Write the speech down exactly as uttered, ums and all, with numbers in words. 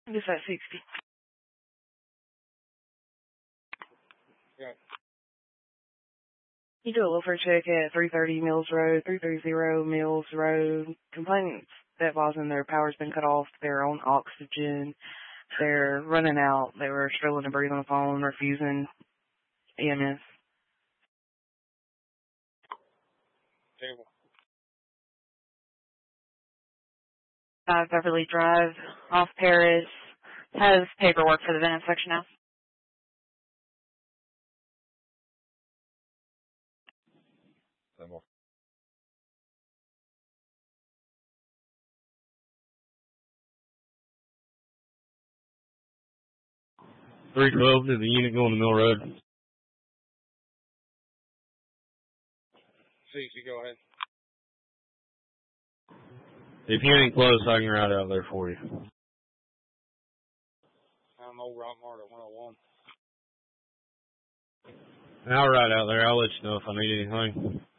Just at sixty. Yeah. You do a welfare check at three thirty Mills Road, three thirty Mills Road. Complainants that Boston, their power's been cut off. They're on oxygen. They're running out. They were struggling to breathe on the phone, refusing E M S. Table. Uh, Beverly Drive, off Paris. Has paperwork for the vent inspection now. Table. three twelve to the unit going to Mill Road. C C, go ahead. If you ain't close, I can ride out there for you. I'm old Rockmart at one oh one. I'll ride out there. I'll let you know if I need anything.